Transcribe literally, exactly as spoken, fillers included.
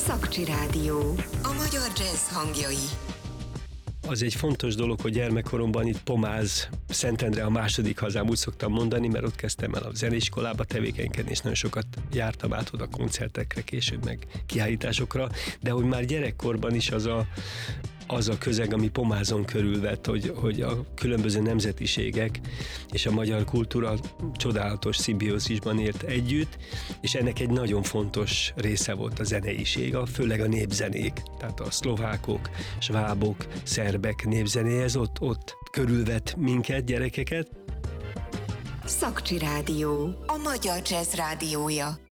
Szakcsi Rádió. A magyar jazz hangjai. Az egy fontos dolog, hogy gyermekkoromban itt Pomáz, Szentendre a második hazám, úgy szoktam mondani, mert ott kezdtem el a zeneiskolába tevékenykedni, és nagyon sokat jártam át oda koncertekre, később meg kiállításokra, de hogy már gyerekkorban is az a az a közeg, ami Pomázon körülvett, hogy, hogy a különböző nemzetiségek és a magyar kultúra csodálatos szimbiózisban élt együtt, és ennek egy nagyon fontos része volt a zeneiség, a, főleg a népzenék, tehát a szlovákok, svábok, szerbek népzenéhez ott, ott körülvett minket, gyerekeket. Szakcsi Rádió. A magyar jazz rádiója.